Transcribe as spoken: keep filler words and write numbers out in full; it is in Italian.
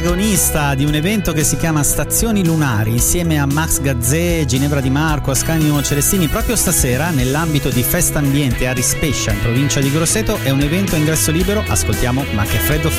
Protagonista di un evento che si chiama Stazioni Lunari insieme a Max Gazzè, Ginevra Di Marco, Ascanio Celestini. Proprio stasera nell'ambito di Festa Ambiente a Rispescia in provincia di Grosseto è un evento a ingresso libero. Ascoltiamo Ma che freddo fa.